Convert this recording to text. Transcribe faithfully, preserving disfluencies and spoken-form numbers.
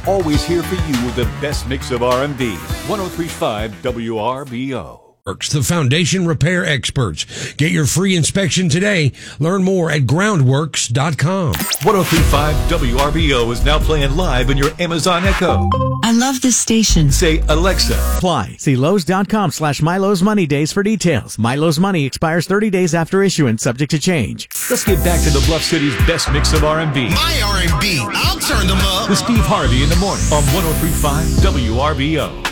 always here for you with the best mix of R and B. one oh three point five W R B O. The foundation repair experts. Get your free inspection today. Learn more at groundworks dot com. one oh three point five W R B O is now playing live in your Amazon Echo. I love this station. Say, Alexa. Apply. See Lowe's.com slash Milo's Money Days for details. Milo's Money expires thirty days after issuance, subject to change. Let's get back to the Bluff City's best mix of R and B. My R and B. I'll turn them up. With Steve Harvey in the morning on one oh three point five W R B O.